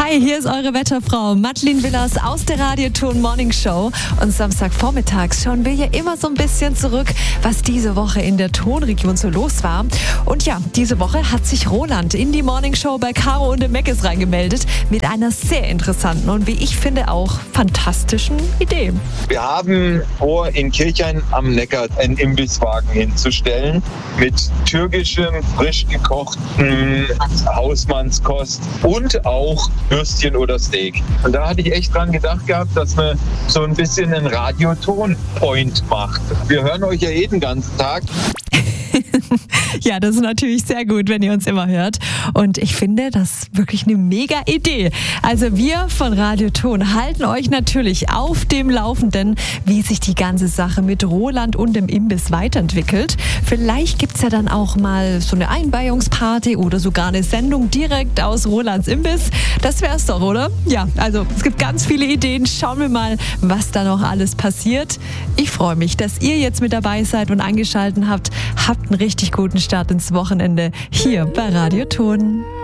Hi, hier ist eure Wetterfrau Madeleine Willers aus der Radioton Morning Show. Und Samstagvormittags schauen wir hier immer so ein bisschen zurück, was diese Woche in der Tonregion so los war. Und ja, diese Woche hat sich Roland in die Morning Show bei Caro und dem Meckes reingemeldet mit einer sehr interessanten und wie ich finde auch fantastischen Idee. Wir haben vor, in Kirchhain am Neckar einen Imbisswagen hinzustellen mit türkischem, frisch gekochten Hausmannskost und auch Würstchen oder Steak. Und da hatte ich echt dran gedacht gehabt, dass man so ein bisschen einen Radioton-Point macht. Wir hören euch ja jeden ganzen Tag. Ja, das ist natürlich sehr gut, wenn ihr uns immer hört. Und ich finde, das ist wirklich eine mega Idee. Also wir von Radioton halten euch natürlich auf dem Laufenden, wie sich die ganze Sache mit Roland und dem Imbiss weiterentwickelt. Vielleicht gibt's ja dann auch mal so eine Einweihungsparty oder sogar eine Sendung direkt aus Rolands Imbiss. Das wär's doch, oder? Ja, also es gibt ganz viele Ideen. Schauen wir mal, was da noch alles passiert. Ich freue mich, dass ihr jetzt mit dabei seid und eingeschaltet habt. Habt einen richtig guten Start ins Wochenende hier bei Radioton.